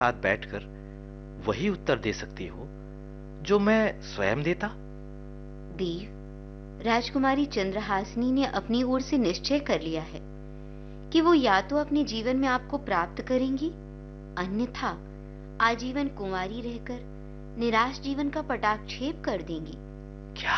साथ बैठकर वही उत्तर दे सकती हो जो मैं स्वयं देता। देव, राजकुमारी चंद्रहासिनी ने अपनी ओर से निश्चय कर लिया है कि वो या तो अपने जीवन में आपको प्राप्त करेंगी, अन्यथा आजीवन कुंवारी रहकर निराश जीवन का पटाक्षेप कर देंगी। क्या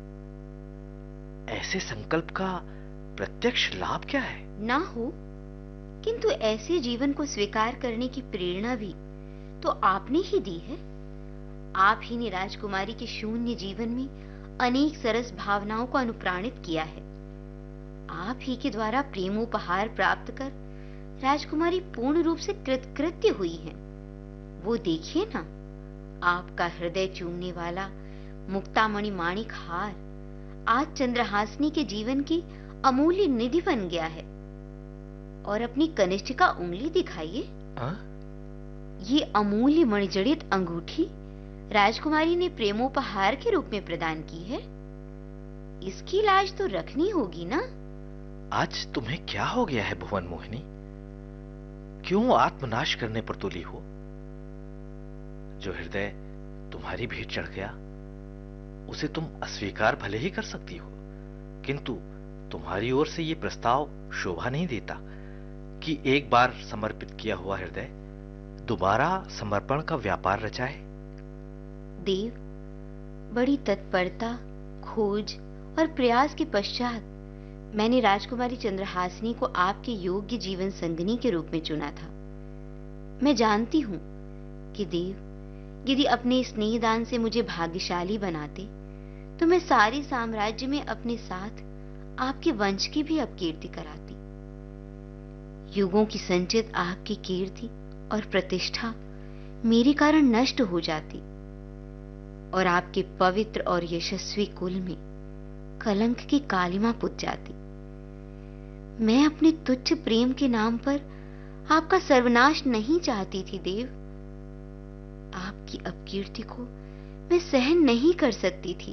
ऐसे संकल्प का प्रत्यक्ष लाभ क्या है? ना हो, किंतु ऐसे जीवन को स्वीकार करने की प्रेरणा भी तो आपने ही दी है। आप ही ने राजकुमारी के शून्य जीवन में अनेक सरस भावनाओं को अनुप्राणित किया है। आप ही के द्वारा प्रेमोपहार प्राप्त कर राजकुमारी पूर्ण रूप से कृतकृत्य हुई है। वो देखिए ना, आपका हृदय चूमने वाला मुक्तामणि माणिक हार आज चंद्रहासिनी के जीवन की अमूल्य निधि बन गया है। और अपनी कनिष्ठ का उंगली दिखाइए। ये अमूल्य मणिजड़ित अंगूठी राजकुमारी ने प्रेमोपहार के रूप में प्रदान की है। इसकी लाज तो रखनी होगी ना। आज तुम्हें क्या हो गया है भुवन मोहिनी? क्यों आत्मनाश करने पर तुली हो? जो हृदय तुम्हारी भेंट चढ़ गया उसे तुम अस्वीकार भले ही कर सकती हो, किंतु तुम्हारी ओर से यह प्रस्ताव शोभा नहीं देता कि एक बार समर्पित किया हुआ हृदय दोबारा समर्पण का व्यापार रचाए। देव, बड़ी तत्परता, खोज और प्रयास के पश्चात मैंने राजकुमारी चंद्रहासिनी को आपके योग्य जीवन संगिनी के रूप में चुना था। मैं जानती हूं कि देव, यदि अपने स्नेहदान से मुझे भाग्यशाली बनाते तो मैं सारे साम्राज्य में अपने साथ आपके वंश की भी अपकीर्ति कराती। युगों की संचित आपकी कीर्ति और प्रतिष्ठा मेरे कारण नष्ट हो जाती और आपके पवित्र और यशस्वी कुल में कलंक की कालिमा पुत जाती। मैं अपने तुच्छ प्रेम के नाम पर आपका सर्वनाश नहीं चाहती थी देव। आपकी अपकीर्ति को मैं सहन नहीं कर सकती थी।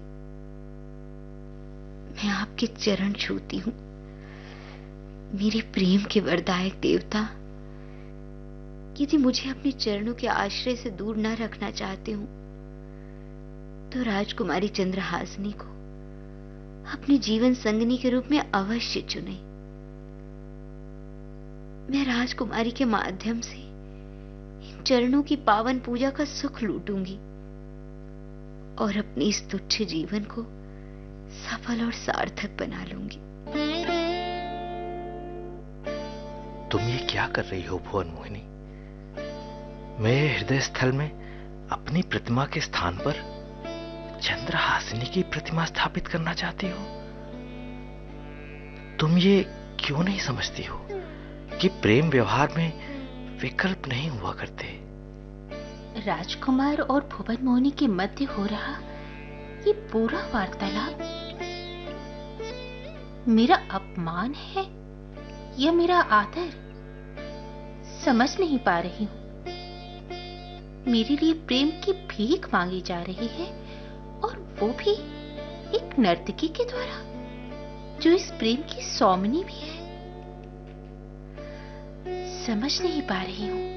मैं आपके चरण छूती हूं, मेरे प्रेम के वरदायक देवता। यदि मुझे अपने चरणों के आश्रय से दूर न रखना चाहते हो तो राजकुमारी चंद्रहासिनी को अपने जीवन संगिनी के रूप में अवश्य चुने। मैं राजकुमारी के माध्यम से इन चरणों की पावन पूजा का सुख लूटूंगी और अपने इस तुच्छ जीवन को सफल और सार्थक बना लूंगी। तुम ये क्या कर रही हो भुवन मोहिनी? मेरे हृदय स्थल में अपनी प्रतिमा के स्थान पर चंद्रहासिनी की प्रतिमा स्थापित करना चाहती हो? तुम ये क्यों नहीं समझती हो कि प्रेम व्यवहार में विकल्प नहीं हुआ करते? राजकुमार और भुवन मोहिनी के मध्य हो रहा ये पूरा वार्तालाप मेरा अपमान है या मेरा आदर, समझ नहीं पा रही हूं। मेरे लिए प्रेम की भीख मांगी जा रही है और वो भी एक नर्तकी के द्वारा जो इस प्रेम की स्वामिनी भी है। समझ नहीं पा रही हूं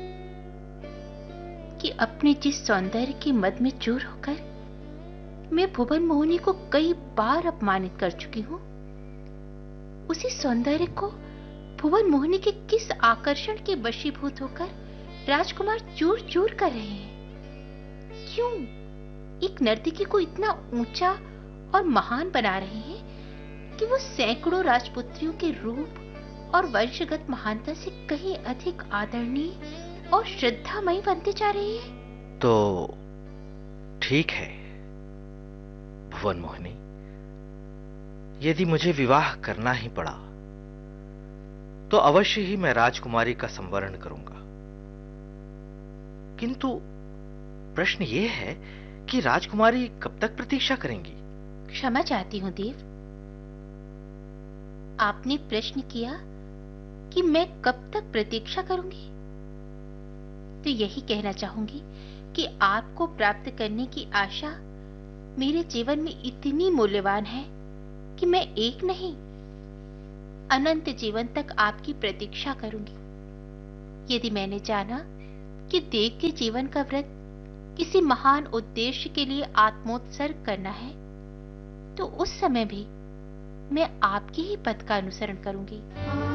कि अपने जिस सौंदर्य के मद में चूर होकर मैं भुवन मोहिनी को कई बार अपमानित कर चुकी हूं, उसी सौंदर्य को भुवन मोहिनी के किस आकर्षण के वशीभूत होकर राजकुमार चूर चूर कर रहे हैं। क्यों एक नर्तकी को इतना ऊंचा और महान बना रहे हैं कि वो सैकड़ों राजपुत्रियों के रूप और वंशगत महानता से कहीं अधिक आदरणीय और श्रद्धामयी बनते जा रही है। तो ठीक है भुवन मोहिनी, यदि मुझे विवाह करना ही पड़ा तो अवश्य ही मैं राजकुमारी का संवरण करूंगा। किंतु प्रश्न यह है कि राजकुमारी कब तक प्रतीक्षा करेंगी? क्षमा चाहती हूं देव, आपने प्रश्न किया कि मैं कब तक प्रतीक्षा करूंगी, तो यही कहना चाहूंगी कि आपको प्राप्त करने की आशा मेरे जीवन में इतनी मूल्यवान है कि मैं एक नहीं अनंत जीवन तक आपकी प्रतीक्षा करूंगी। यदि मैंने जाना कि देव के जीवन का व्रत किसी महान उद्देश्य के लिए आत्मोत्सर्ग करना है, तो उस समय भी मैं आपके ही पथ का अनुसरण करूंगी।